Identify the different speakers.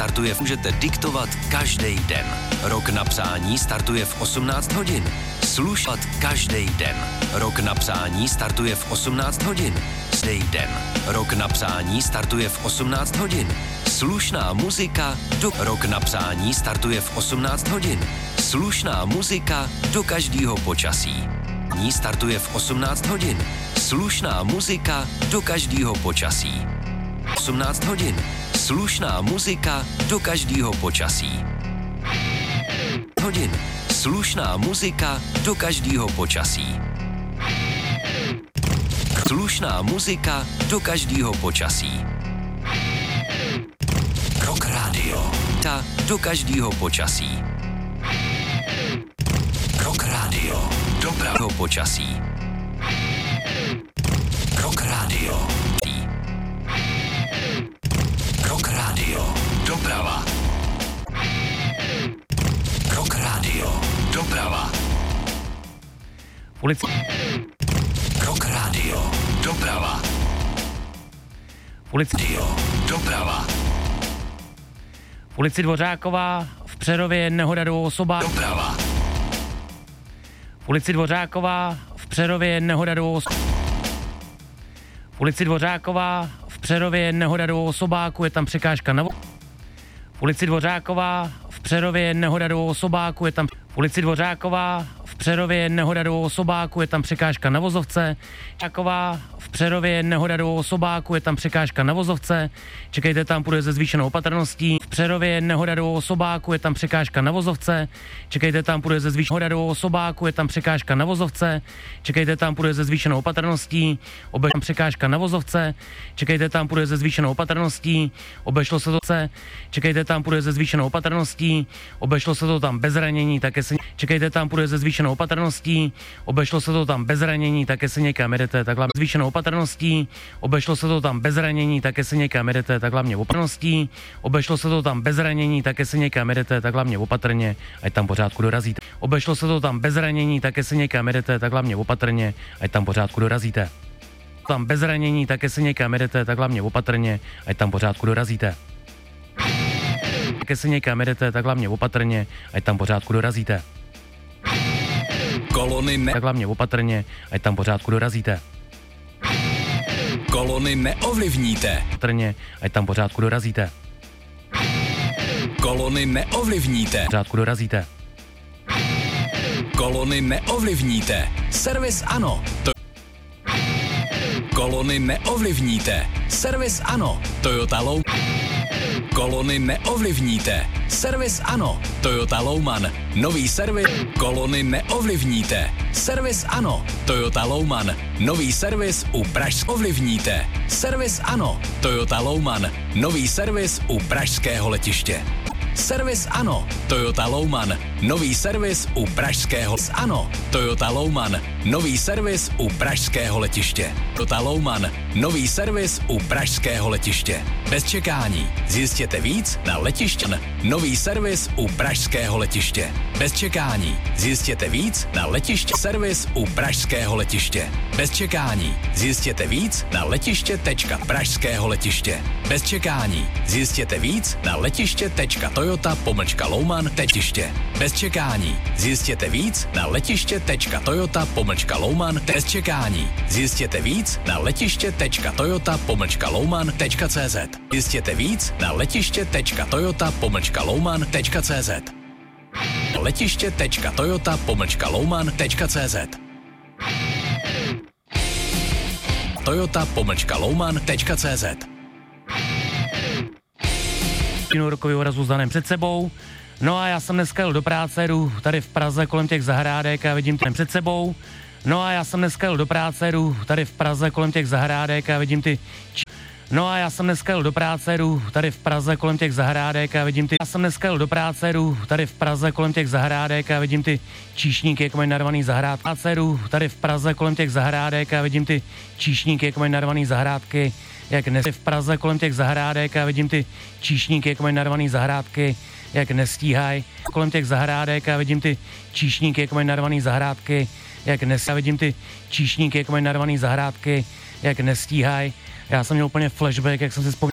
Speaker 1: startuje, můžete diktovat každý den. Rok na psání startuje v 18 hodin. Slušat každý den. Rok na psání startuje v 18 hodin. Každý den. Rok na psání startuje v 18 hodin. Slušná muzika do... Rok na psání startuje v 18 hodin. Slušná muzika do každého počasí. Ní startuje v 18 hodin. Slušná muzika do každého počasí. 18 hodin. Slušná muzika do každého počasí. Hodin. Slušná muzika do každého počasí. Slušná muzika do každého počasí. Rock Radio. Ta do každého počasí. Rock Radio. Dobrého počasí. Rock Radio. Rock Radio. Doprava. Rock Radio. Doprava.
Speaker 2: Ulici.
Speaker 1: Rock Radio. Doprava.
Speaker 2: Ulici.
Speaker 1: Radio. Doprava.
Speaker 2: V ulici Dvořáková v Přerově nehoda dvou osobách.
Speaker 1: Doprava.
Speaker 2: V ulici Dvořáková v Přerově nehoda dvou osobách. V ulici Dvořáková v Přerově nehoda dvou osobáků, je tam překážka na V ulici Dvořáková v Přerově nehoda dvou osobáků, je tam v ulici Dvořáková v Přerově nehoda dvou osobáků, je tam překážka na vozovce. Dvořáková v Přerově nehoda dvou osobáků, je tam překážka na vozovce. Čekejte, tam půjde se zvýšenou opatrností. V Přerově nehoda dvou osobáků, je tam překážka na vozovce. Čekejte, tam půjde se zvýšenou dvou osobáků, je tam překážka na vozovce. Čekejte, tam půjde se zvýšenou opatrností. Tam překážka na vozovce. Čekejte, tam půjde se zvýšenou opatrností. Obešlo se to se. Čekejte, tam půjde se zvýšenou opatrností. Obešlo se to tam bez ranění, také se čekejte, tam půjde se zvýšenou opatrností. Obešlo se to tam bez ranění, také se někam jedete, takhle zvýšenou opatrností. Obešlo se to tam bez ranění, také se někam jedete, tak hlavně opatrností. Obešlo se to tam bez ranění, také se někam jedete, tak hlavně opatrně, ať tam pořádku dorazíte. Obešlo se to tam bez ranění, také se někam jedete, tak hlavně opatrně, ať tam pořádku dorazíte. Tam bez ranění, také se někam jedete, tak hlavně opatrně, ať tam pořádku dorazíte. Také se někam jedete, tak hlavně opatrně, ať tam pořádku dorazíte.
Speaker 1: Kolony
Speaker 2: Tak hlavně opatrně, ať tam pořádku dorazíte.
Speaker 1: Kolony neovlivníte.
Speaker 2: Opatrně, ať tam pořádku dorazíte.
Speaker 1: Kolony neovlivníte.
Speaker 2: Pořádku dorazíte.
Speaker 1: Kolony neovlivníte. Servis ano. Kolony neovlivníte. Servis ano. Toyota Low. Kolony neovlivníte. Servis ano. Toyota Lowman. Nový servis. Kolony neovlivníte. Servis ano. Toyota Lowman. Nový servis u ovlivníte. Servis ano. Toyota Lowman. Nový servis u pražského letiště. Servis ano. Toyota Lowman. Nový servis u pražského ano. Toyota Lowman. Nový servis u pražského letiště. Toyota Lowman. Nový servis u pražského letiště. Bez čekání. Zjistěte víc na letiště. Nový servis u pražského letiště. Bez čekání. Zjistěte víc na letiště. Servis u pražského letiště. Bez čekání. Zjistěte víc na letiště.pražského letiště. Bez čekání. Zjistěte víc na letiště.toyota-lowman letiště. Bez čekání. Zjistěte víc na letiště.toyota-lowman. Bez čekání. Zjistěte víc na letiště.toyota-lowman.cz. Zjistěte víc na letiště.toyota-lowman.cz. letiště.toyota-lowman.cz. toyota-lowman.cz.
Speaker 2: Rokový orazu s Danem před sebou. No a já jsem dneska jel do práce, jdu tady v Praze kolem těch zahrádek a vidím ten před sebou. No a já jsem dneska jel do práce, jdu tady v Praze kolem těch zahrádek a vidím ty No a já jsem dneska jel do práce, jdu tady v Praze kolem těch zahrádek a vidím ty Já jsem dneska jel do práce, jdu tady v Praze kolem těch zahrádek a vidím ty číšníky, jak mají narvaný zahrádky. Jdu tady v Praze kolem těch zahrádek a vidím ty číšníky, jak mají narvaný zahrádky. Jak v Praze kolem těch zahrádek a vidím ty číšníky, jak mají narvaný zahrádky, jak nestíhají kolem těch zahrádek a vidím ty číšníky, jak mají narvaný zahrádky, jak vidím ty číšníky, jak mají narvaný zahrádky, jak nestíhají. Já jsem měl úplně flashback, jak jsem si vzpomněl.